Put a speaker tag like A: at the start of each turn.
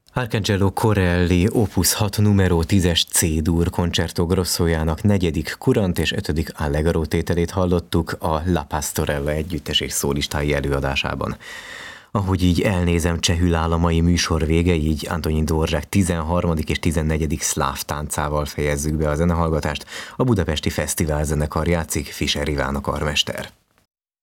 A: Arcangelo Corelli Opus 6 numero 10-es C-dur Concerto Grossojának 4. kurant és 5. allegro tételét hallottuk a La Pastorella együttes és szólistái előadásában. Ahogy így elnézem, csehül áll a mai műsor vége, így Antonín Dvořák 13. és 14. szláv táncával fejezzük be a zenehallgatást. A Budapesti Fesztivál zenekar játszik, Fischer Iván a karmester.